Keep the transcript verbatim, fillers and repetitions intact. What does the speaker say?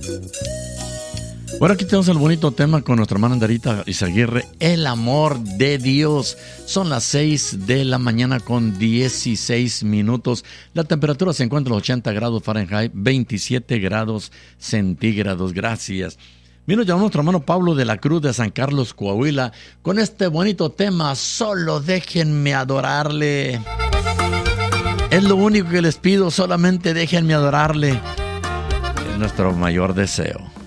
Bueno, aquí tenemos el bonito tema con nuestra hermana Andarita Izaguirre, el amor de Dios. Son las seis de la mañana con dieciséis minutos. La temperatura se encuentra en los ochenta grados Fahrenheit, veintisiete grados centígrados. Gracias. Vino llamando nuestro hermano Pablo de la Cruz de San Carlos, Coahuila, con este bonito tema, solo déjenme adorarle. Es lo único que les pido, solamente déjenme adorarle. Es nuestro mayor deseo.